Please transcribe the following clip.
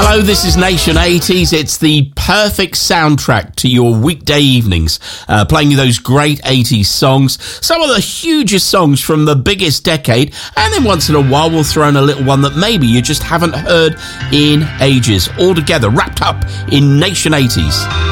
Hello, this is Nation 80s. It's the perfect soundtrack to your weekday evenings, playing you those great 80s songs, some of the hugest songs from the biggest decade, and then once in a while we'll throw in a little one that maybe you just haven't heard in ages, all together, wrapped up in Nation 80s.